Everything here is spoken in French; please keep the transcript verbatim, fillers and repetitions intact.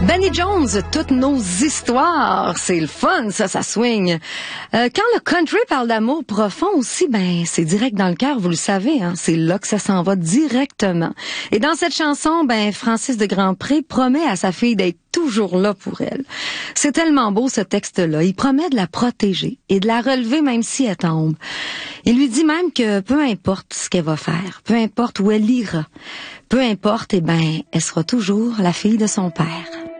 Benny Jones, toutes nos histoires, c'est le fun, ça, ça swing. Euh, quand le country parle d'amour profond aussi, ben c'est direct dans le cœur, vous le savez, hein, c'est là que ça s'en va directement. Et dans cette chanson, ben Francis de Grandpré promet à sa fille d'être toujours là pour elle. C'est tellement beau ce texte-là. Il promet de la protéger et de la relever même si elle tombe. Il lui dit même que peu importe ce qu'elle va faire, peu importe où elle ira, peu importe, eh ben, elle sera toujours la fille de son père.